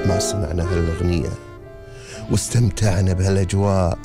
ما سمعنا هالأغنية واستمتعنا بهالأجواء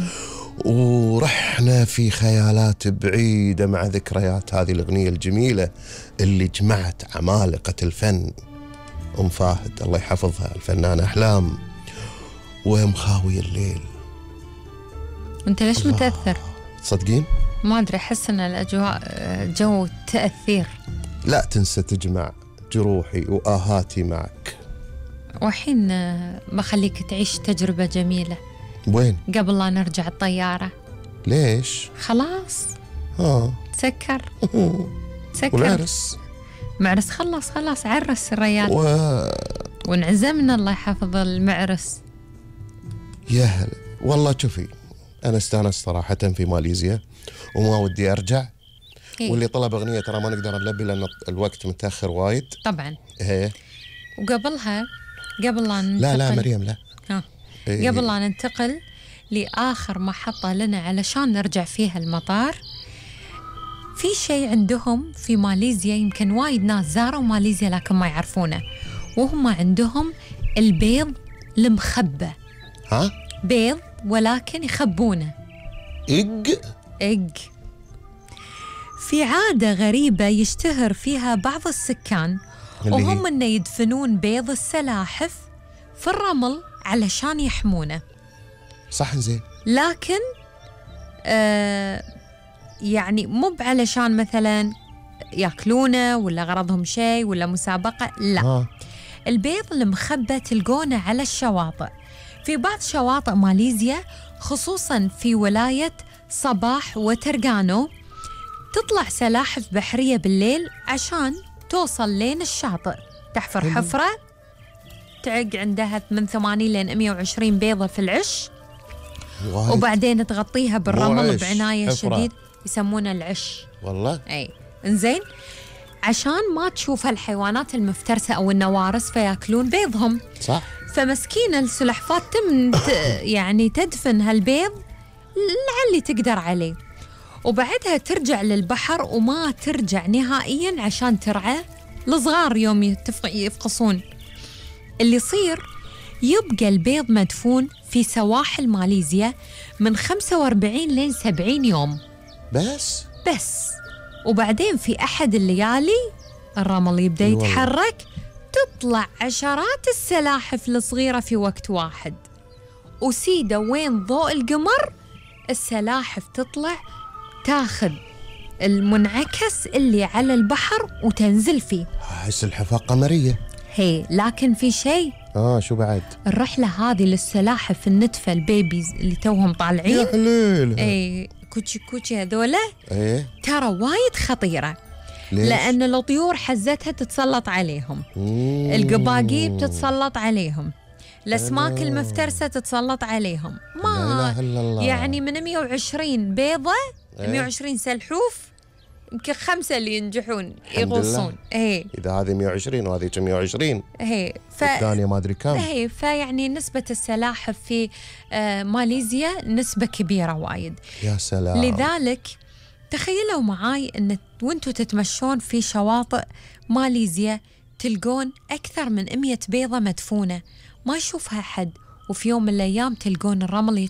ورحنا في خيالات بعيدة مع ذكريات هذه الأغنية الجميلة اللي جمعت عمالقة الفن. أم فهد الله يحفظها، الفنانة أحلام، ومخاوي الليل. أنت ليش متأثر؟ تصدقين؟ ما أدري، أحس أن الأجواء جو تأثير. لا تنسى تجمع جروحي وآهاتي معك. وحين بخليك تعيش تجربة جميلة. وين؟ قبل لا نرجع الطيارة. ليش؟ خلاص تسكر. تسكر والعرس؟ معرس خلاص عرس الريال وانعزمنا الله يحفظ المعرس. يا هلا والله. شوفي أنا استانست صراحة في ماليزيا وما ودي أرجع. واللي طلب أغنية ترى ما نقدر نلبي لأن الوقت متأخر وايد طبعا. إيه. وقبلها قبل لا ننتقل لا مريم لا إيه. قبل لا ننتقل لآخر محطة لنا علشان نرجع فيها المطار، في شيء عندهم في ماليزيا يمكن وايد ناس زاروا ماليزيا لكن ما يعرفونه، وهم عندهم البيض المخبى. بيض ولكن يخبونه. إج. في عادة غريبة يشتهر فيها بعض السكان وهم أن يدفنون بيض السلاحف في الرمل علشان يحمونه. صح زين. لكن يعني مو علشان مثلا ياكلونه ولا غرضهم شيء ولا مسابقة، لا. البيض المخبى تلقونه على الشواطئ، في بعض شواطئ ماليزيا خصوصا في ولاية صباح وترغانو تطلع سلاحف بحرية بالليل عشان توصل لين الشاطئ، تحفر حفرة تعق عندها من 80 لين 120 بيضة في العش وبعدين تغطيها بالرمل بعناية شديد، يسمونه العش. والله اي انزين، عشان ما تشوف الحيوانات المفترسة أو النوارس فياكلون بيضهم. صح. فمسكينة السلحفاة يعني تدفن هالبيض لعلي تقدر عليه، وبعدها ترجع للبحر وما ترجع نهائيا عشان ترعى الصغار يوم يفقصون. اللي يصير يبقى البيض مدفون في سواحل ماليزيا من 45 لين 70 يوم بس. وبعدين في أحد الليالي الرمل يبدأ يتحرك، تطلع عشرات السلاحف الصغيرة في وقت واحد، وسيدة وين ضوء القمر السلاحف تطلع تاخذ المنعكس اللي على البحر وتنزل فيه. أحس الحفاة قمرية. لكن في شيء. شو بعد؟ الرحلة هذه للسلاحف النتفة البيبيز اللي توهم طالعين، يا حليل. كوتشي هذولا، ترى وايد خطيرة. ليش؟ لأن الطيور حزتها تتسلط عليهم، القباقيب تتسلط عليهم، الأسماك المفترسة تتسلط عليهم. ما يعني من 120 بيضة 120 سلحوف يمكن 5 اللي ينجحون يغوصون. إذا هذه 120 وهذه 120 الثانية ما أدري كم. فيعني نسبة السلاحف في ماليزيا نسبة كبيرة وايد. يا سلام. لذلك تخيلوا معاي أن وانتوا تتمشون في شواطئ ماليزيا تلقون أكثر من 100 بيضة مدفونة ما يشوفها حد، وفي يوم من الأيام تلقون الرمل